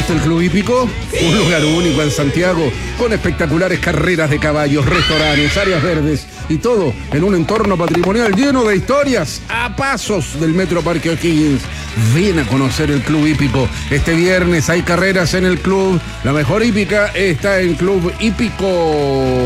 ¿Viste el Club Hípico? Un lugar único en Santiago, con espectaculares carreras de caballos, restaurantes, áreas verdes y todo en un entorno patrimonial lleno de historias a pasos del Metro Parque O'Higgins. Ven a conocer el Club Hípico. Este viernes hay carreras en el club. La mejor hípica está en Club Hípico.